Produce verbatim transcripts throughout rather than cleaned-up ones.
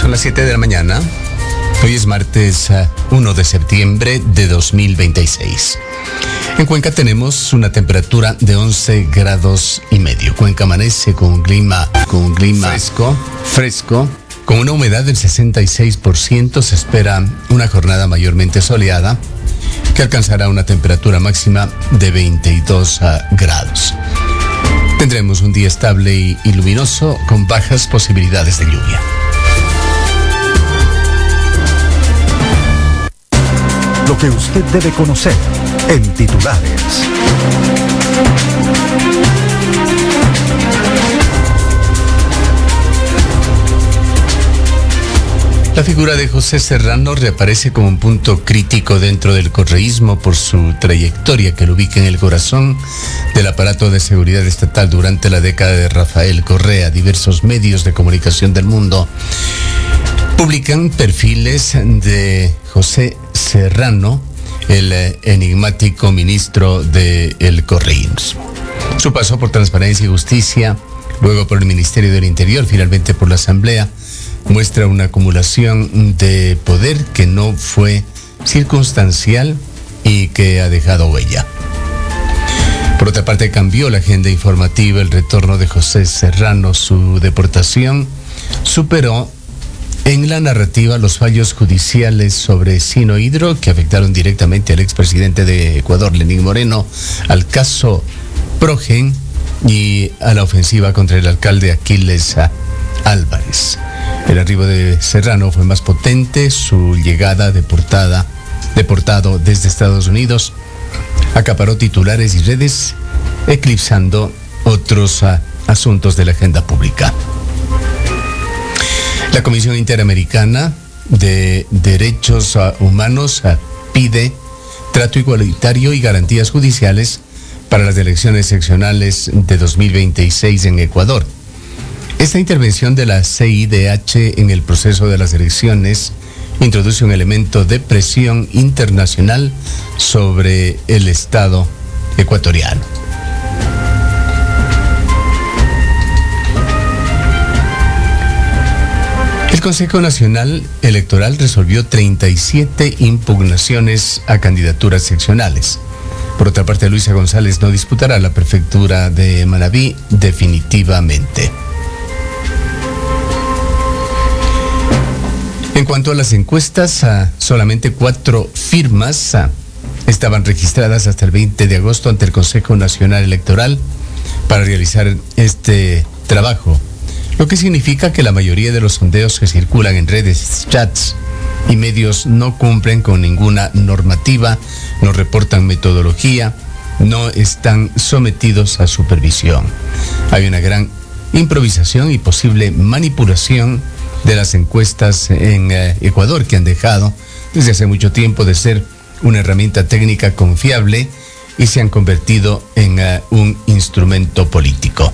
Son las siete de la mañana. Hoy es martes uno de septiembre de dos mil veintiséis. En Cuenca tenemos una temperatura de once grados y medio. Cuenca amanece con un clima, con un clima fresco, fresco, con una humedad del sesenta y seis por ciento. Se espera una jornada mayormente soleada que alcanzará una temperatura máxima de veintidós grados. Tendremos un día estable y, y luminoso con bajas posibilidades de lluvia. Lo que usted debe conocer en titulares. La figura de José Serrano reaparece como un punto crítico dentro del correísmo por su trayectoria que lo ubica en el corazón del aparato de seguridad estatal durante la década de Rafael Correa. Diversos medios de comunicación del mundo publican perfiles de José Serrano, el enigmático ministro del correísmo. Su paso por Transparencia y Justicia, luego por el Ministerio del Interior, finalmente por la Asamblea, muestra una acumulación de poder que no fue circunstancial y que ha dejado huella. Por otra parte, cambió la agenda informativa el retorno de José Serrano. Su deportación superó en la narrativa los fallos judiciales sobre Sino Hidro que afectaron directamente al expresidente de Ecuador, Lenín Moreno, al caso Progen y a la ofensiva contra el alcalde Aquiles Álvarez. El arribo de Serrano fue más potente, su llegada deportada, deportado desde Estados Unidos acaparó titulares y redes, eclipsando otros uh, asuntos de la agenda pública. La Comisión Interamericana de Derechos uh, Humanos uh, pide trato igualitario y garantías judiciales para las elecciones seccionales de dos mil veintiséis en Ecuador. Esta intervención de la C I D H en el proceso de las elecciones introduce un elemento de presión internacional sobre el Estado ecuatoriano. El Consejo Nacional Electoral resolvió treinta y siete impugnaciones a candidaturas seccionales. Por otra parte, Luisa González no disputará la prefectura de Manabí definitivamente. En cuanto a las encuestas, solamente cuatro firmas estaban registradas hasta el veinte de agosto ante el Consejo Nacional Electoral para realizar este trabajo, lo que significa que la mayoría de los sondeos que circulan en redes, chats y medios no cumplen con ninguna normativa, no reportan metodología, no están sometidos a supervisión. Hay una gran improvisación y posible manipulación de las encuestas en eh, Ecuador, que han dejado desde hace mucho tiempo de ser una herramienta técnica confiable y se han convertido en uh, un instrumento político.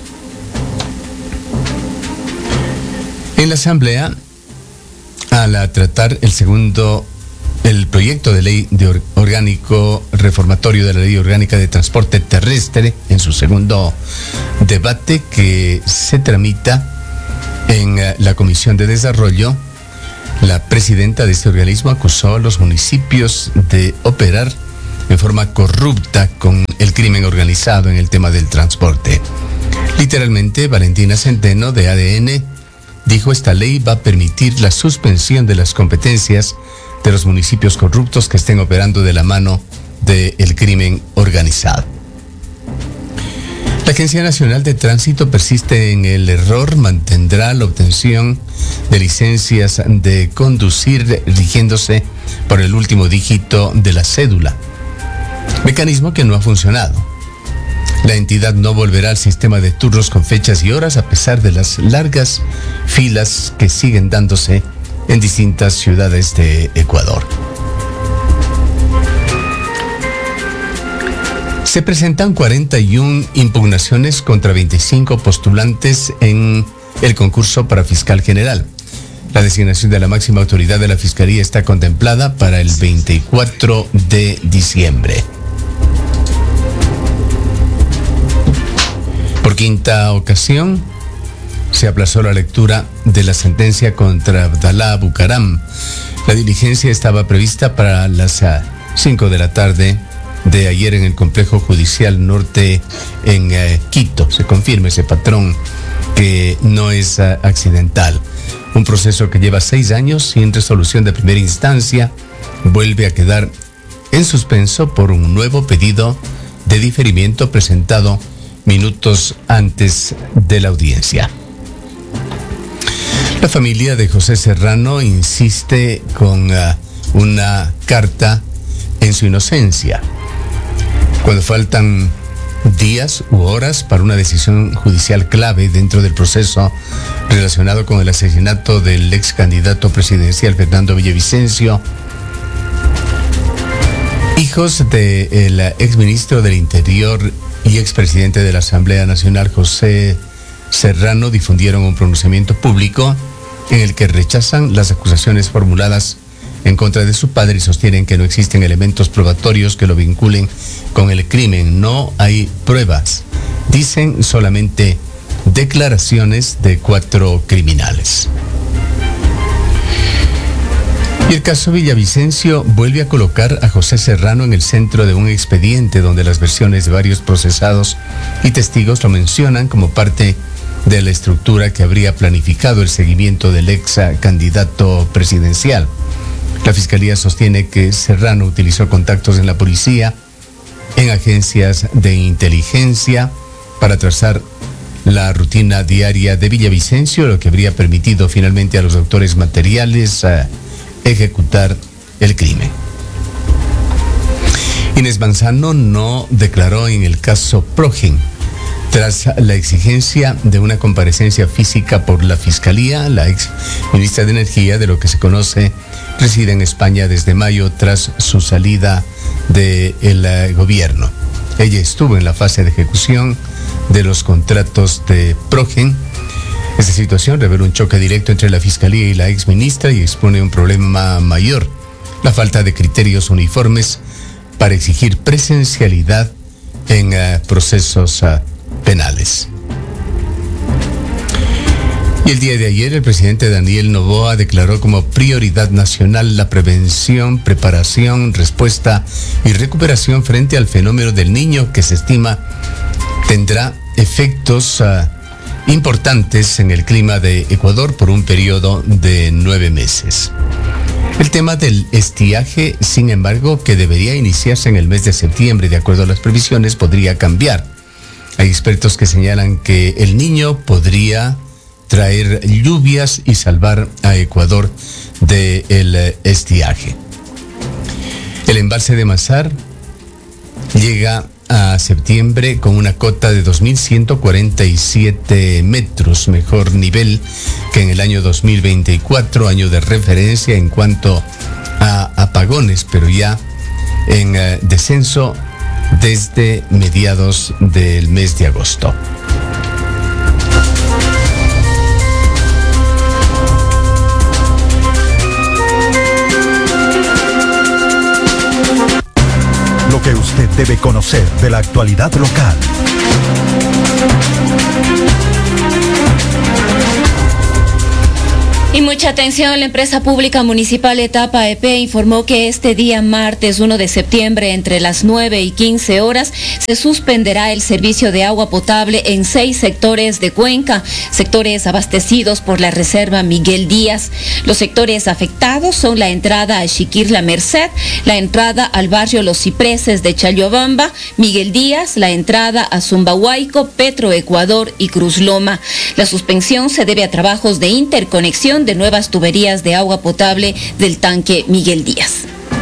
En la Asamblea, al tratar el segundo, el proyecto de ley de or, orgánico reformatorio de la Ley Orgánica de Transporte Terrestre, en su segundo debate que se tramita en la Comisión de Desarrollo, la presidenta de este organismo acusó a los municipios de operar en forma corrupta con el crimen organizado en el tema del transporte. Literalmente, Valentina Centeno, de A D N, dijo: esta ley va a permitir la suspensión de las competencias de los municipios corruptos que estén operando de la mano del crimen organizado. La Agencia Nacional de Tránsito persiste en el error, mantendrá la obtención de licencias de conducir rigiéndose por el último dígito de la cédula, mecanismo que no ha funcionado. La entidad no volverá al sistema de turnos con fechas y horas a pesar de las largas filas que siguen dándose en distintas ciudades de Ecuador. Se presentan cuarenta y una impugnaciones contra veinticinco postulantes en el concurso para fiscal general. La designación de la máxima autoridad de la Fiscalía está contemplada para el veinticuatro de diciembre. Por quinta ocasión, se aplazó la lectura de la sentencia contra Abdalá Bucaram. La diligencia estaba prevista para las cinco de la tarde de ayer en el complejo judicial norte en uh, Quito. Se confirma ese patrón que no es uh, accidental. Un proceso que lleva seis años sin resolución de primera instancia vuelve a quedar en suspenso por un nuevo pedido de diferimiento presentado minutos antes de la audiencia. La familia de José Serrano insiste con uh, una carta en su inocencia. Cuando faltan días u horas para una decisión judicial clave dentro del proceso relacionado con el asesinato del ex candidato presidencial Fernando Villavicencio, hijos del exministro del Interior y expresidente de la Asamblea Nacional José Serrano difundieron un pronunciamiento público en el que rechazan las acusaciones formuladas en contra de su padre y sostienen que no existen elementos probatorios que lo vinculen con el crimen. No hay pruebas. Dicen solamente declaraciones de cuatro criminales. Y el caso Villavicencio vuelve a colocar a José Serrano en el centro de un expediente donde las versiones de varios procesados y testigos lo mencionan como parte de la estructura que habría planificado el seguimiento del ex candidato presidencial. La Fiscalía sostiene que Serrano utilizó contactos en la policía, en agencias de inteligencia, para trazar la rutina diaria de Villavicencio, lo que habría permitido finalmente a los autores materiales uh, ejecutar el crimen. Inés Manzano no declaró en el caso Progen. Tras la exigencia de una comparecencia física por la Fiscalía, la ex ministra de Energía, de lo que se conoce, reside en España desde mayo tras su salida del uh, gobierno. Ella estuvo en la fase de ejecución de los contratos de Progen. Esta situación revela un choque directo entre la Fiscalía y la ex ministra y expone un problema mayor: la falta de criterios uniformes para exigir presencialidad en uh, procesos uh, penales. Y el día de ayer el presidente Daniel Noboa declaró como prioridad nacional la prevención, preparación, respuesta y recuperación frente al fenómeno del Niño, que se estima tendrá efectos uh, importantes en el clima de Ecuador por un periodo de nueve meses. El tema del estiaje, sin embargo, que debería iniciarse en el mes de septiembre, de acuerdo a las previsiones, podría cambiar. Hay expertos que señalan que el Niño podría traer lluvias y salvar a Ecuador del estiaje. El embalse de Mazar llega a septiembre con una cota de dos mil ciento cuarenta y siete metros, mejor nivel que en el año dos mil veinticuatro, año de referencia en cuanto a apagones, pero ya en uh, descenso desde mediados del mes de agosto. Lo que usted debe conocer de la actualidad local. Y mucha atención, la empresa pública municipal Etapa E P informó que este día martes uno de septiembre entre las nueve y quince horas se suspenderá el servicio de agua potable en seis sectores de Cuenca, sectores abastecidos por la reserva Miguel Díaz. Los sectores afectados son la entrada a Chiquir La Merced, la entrada al barrio Los Cipreses de Chayobamba, Miguel Díaz, la entrada a Zumbahuayco, Petro Ecuador y Cruz Loma. La suspensión se debe a trabajos de interconexión de nuevas tuberías de agua potable del tanque Miguel Díaz.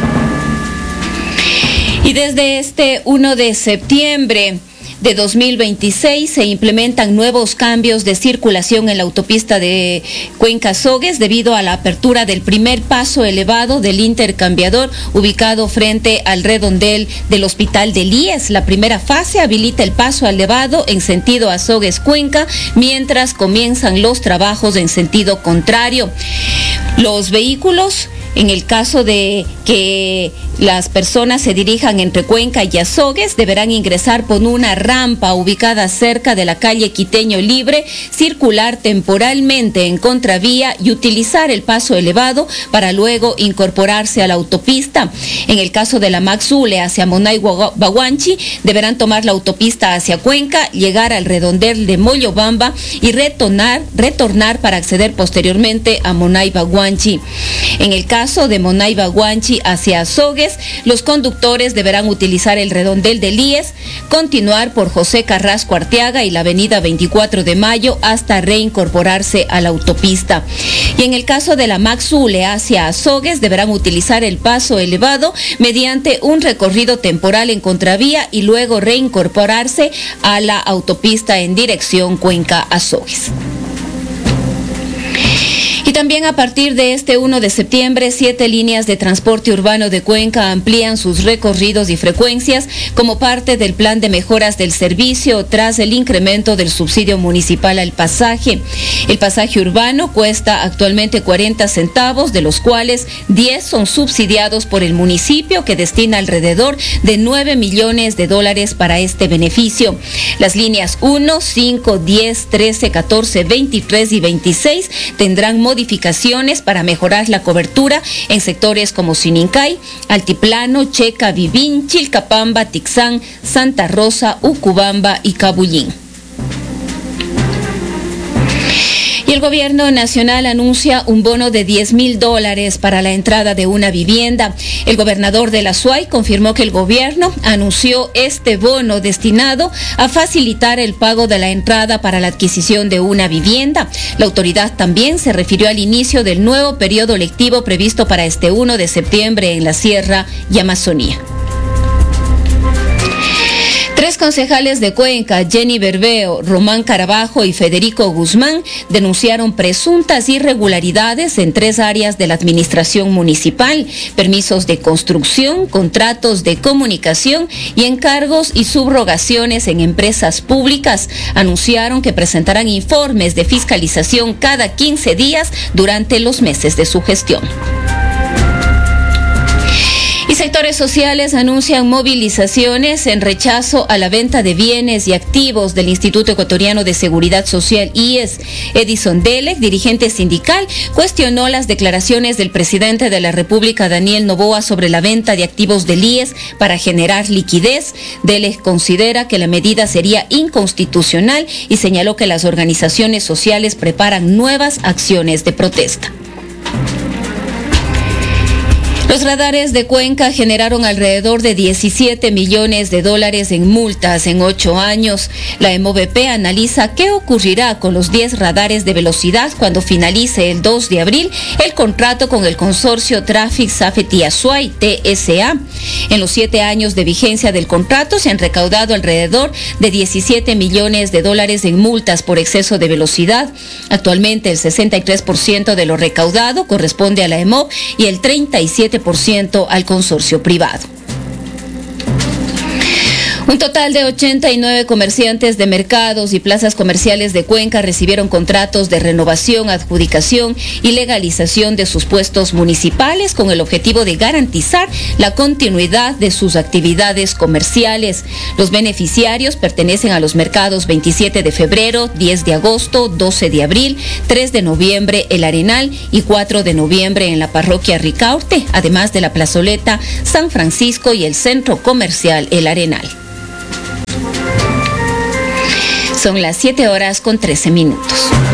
Y desde este uno de septiembre de dos mil veintiséis se implementan nuevos cambios de circulación en la autopista de Cuenca-Sogues debido a la apertura del primer paso elevado del intercambiador ubicado frente al redondel del Hospital del I E S. La primera fase habilita el paso elevado en sentido Azogues-Cuenca, mientras comienzan los trabajos en sentido contrario. Los vehículos En el caso de que las personas se dirijan entre Cuenca y Azogues, deberán ingresar por una rampa ubicada cerca de la calle Quiteño Libre, circular temporalmente en contravía y utilizar el paso elevado para luego incorporarse a la autopista. En el caso de la Maxule hacia Monay-Baguanchi, deberán tomar la autopista hacia Cuenca, llegar al redondel de Moyobamba y retornar, retornar para acceder posteriormente a Monay-Baguanchi. En el caso de Monay-Baguanchi hacia Azogues, los conductores deberán utilizar el redondel de Líes, continuar por José Carrasco Arteaga y la avenida veinticuatro de Mayo hasta reincorporarse a la autopista. Y en el caso de la Maxule hacia Azogues, deberán utilizar el paso elevado mediante un recorrido temporal en contravía y luego reincorporarse a la autopista en dirección Cuenca-Azogues. Y también a partir de este primero de septiembre, siete líneas de transporte urbano de Cuenca amplían sus recorridos y frecuencias como parte del plan de mejoras del servicio tras el incremento del subsidio municipal al pasaje. El pasaje urbano cuesta actualmente cuarenta centavos, de los cuales diez son subsidiados por el municipio, que destina alrededor de nueve millones de dólares para este beneficio. Las líneas uno, cinco, diez, trece, catorce, veintitrés y veintiséis tendrán modificaciones para mejorar la cobertura en sectores como Sinincay, Altiplano, Checa, Vivín, Chilcapamba, Tixán, Santa Rosa, Ucubamba y Cabullín. Y el gobierno nacional anuncia un bono de diez mil dólares para la entrada de una vivienda. El gobernador de la Suay confirmó que el gobierno anunció este bono destinado a facilitar el pago de la entrada para la adquisición de una vivienda. La autoridad también se refirió al inicio del nuevo periodo lectivo previsto para este primero de septiembre en la Sierra y Amazonía. Tres concejales de Cuenca, Jenny Berbeo, Román Carabajo y Federico Guzmán, denunciaron presuntas irregularidades en tres áreas de la administración municipal: permisos de construcción, contratos de comunicación y encargos y subrogaciones en empresas públicas. Anunciaron que presentarán informes de fiscalización cada quince días durante los meses de su gestión. Y sectores sociales anuncian movilizaciones en rechazo a la venta de bienes y activos del Instituto Ecuatoriano de Seguridad Social, I E S. Edison Delec, dirigente sindical, cuestionó las declaraciones del presidente de la República, Daniel Noboa, sobre la venta de activos del I E S para generar liquidez. Delec considera que la medida sería inconstitucional y señaló que las organizaciones sociales preparan nuevas acciones de protesta. Los radares de Cuenca generaron alrededor de diecisiete millones de dólares en multas en ocho años. La M O V P analiza qué ocurrirá con los diez radares de velocidad cuando finalice el dos de abril el contrato con el consorcio Traffic Safety Azuay, T S A. En los siete años de vigencia del contrato se han recaudado alrededor de diecisiete millones de dólares en multas por exceso de velocidad. Actualmente el sesenta y tres por ciento de lo recaudado corresponde a la E M O V y el treinta y siete por ciento al consorcio privado. Un total de ochenta y nueve comerciantes de mercados y plazas comerciales de Cuenca recibieron contratos de renovación, adjudicación y legalización de sus puestos municipales con el objetivo de garantizar la continuidad de sus actividades comerciales. Los beneficiarios pertenecen a los mercados veintisiete de febrero, diez de agosto, doce de abril, tres de noviembre El Arenal y cuatro de noviembre en la parroquia Ricaurte, además de la plazoleta San Francisco y el centro comercial El Arenal. Son las siete horas con trece minutos.